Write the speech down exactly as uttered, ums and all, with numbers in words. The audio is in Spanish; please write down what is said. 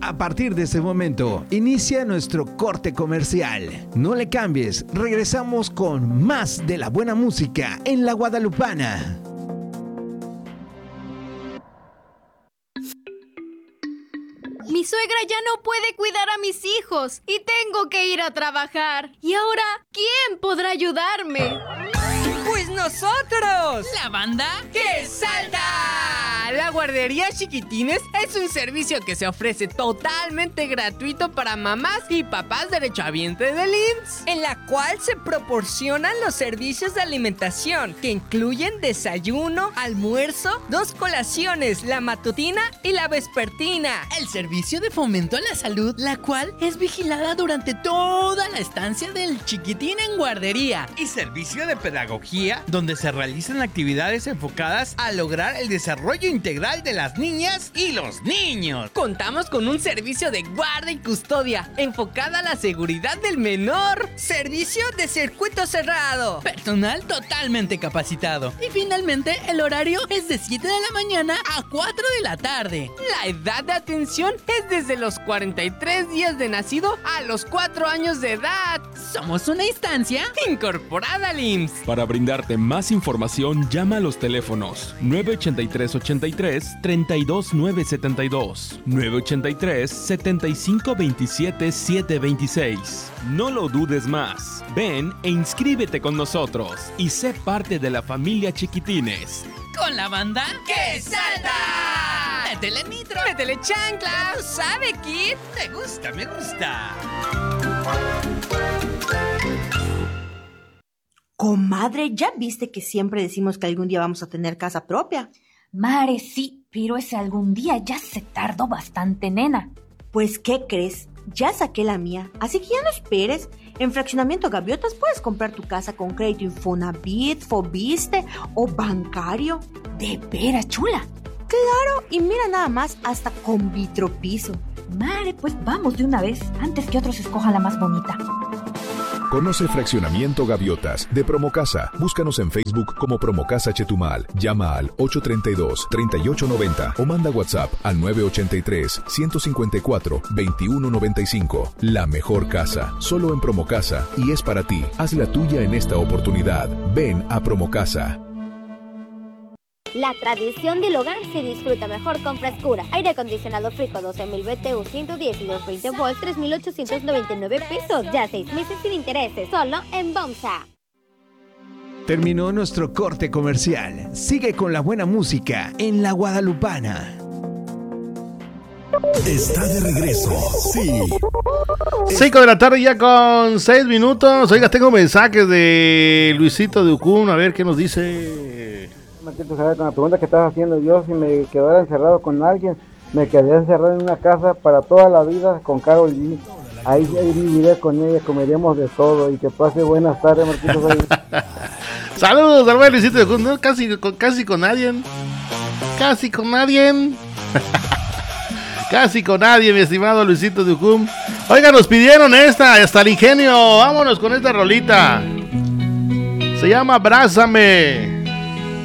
A partir de este momento, inicia nuestro corte comercial. No le cambies, regresamos con más de la buena música en La Guadalupana. Mi suegra ya no puede cuidar a mis hijos y tengo que ir a trabajar. ¿Y ahora quién podrá ayudarme? ¡Pues nosotros! ¿La banda que salta! La guardería Chiquitines es un servicio que se ofrece totalmente gratuito para mamás y papás derechohabientes del I M S S, en la cual se proporcionan los servicios de alimentación que incluyen desayuno, almuerzo, dos colaciones, la matutina y la vespertina. El servicio de fomento a la salud, la cual es vigilada durante toda la estancia del chiquitín en guardería. Y servicio de pedagogía, donde se realizan actividades enfocadas a lograr el desarrollo integral de las niñas y los niños. Contamos con un servicio de guarda y custodia enfocada a la seguridad del menor. Servicio de circuito cerrado. Personal totalmente capacitado. Y finalmente el horario es de siete de la mañana a cuatro de la tarde. La edad de atención es desde los cuarenta y tres días de nacido a los cuatro años de edad. Somos una instancia incorporada al I M S S. Para brindarte más información, llama a los teléfonos nueve ochenta y tres ochenta y tres, treinta y dos nueve setenta y dos, nueve ochenta y tres setenta y cinco veintisiete setecientos veintiséis. No lo dudes más. Ven e inscríbete con nosotros y sé parte de la familia Chiquitines. Con la banda que salta. Métele nitro, métele chancla. ¿Tú sabes, Kid? Me gusta, me gusta. Comadre, ¿ya viste que siempre decimos que algún día vamos a tener casa propia? Mare, sí, pero ese algún día ya se tardó bastante, nena. Pues, ¿qué crees? Ya saqué la mía, así que ya no esperes. En Fraccionamiento Gaviotas puedes comprar tu casa con crédito Infonavit, Fobiste o bancario. ¿De veras, chula? Claro, y mira nada más, hasta con vitropiso. Mare, pues vamos de una vez, antes que otros escojan la más bonita. Conoce Fraccionamiento Gaviotas de Promocasa. Búscanos en Facebook como Promocasa Chetumal. Llama al ocho treinta y dos, treinta y ocho noventa o manda WhatsApp al nueve ochenta y tres, ciento cincuenta y cuatro, veintiuno noventa y cinco. La mejor casa, solo en Promocasa, y es para ti. Haz la tuya en esta oportunidad. Ven a Promocasa. La tradición del hogar se disfruta mejor con frescura. Aire acondicionado Frico doce mil B T U ciento diez y doscientos veinte volts, tres mil ochocientos noventa y nueve pesos. Ya seis meses sin intereses, solo en Bomsa. Terminó nuestro corte comercial. Sigue con la buena música en La Guadalupana. Está de regreso, sí. cinco de la tarde ya con seis minutos. Oiga, tengo mensajes de Luisito de Ucún. A ver qué nos dice. Marquito, con la pregunta que estás haciendo, yo si me quedara encerrado con alguien, me quedaría encerrado en una casa para toda la vida con Karol G. Ahí, ahí viviré con ella, comeríamos de todo. Y que pase buenas tardes, Marquito. Saludos al buen Luisito de Ucún. No, casi, con, casi con nadie. Casi con nadie. Casi con nadie, mi estimado Luisito de Ucún. Oiga, nos pidieron esta, hasta el ingenio. Vámonos con esta rolita. Se llama Abrázame.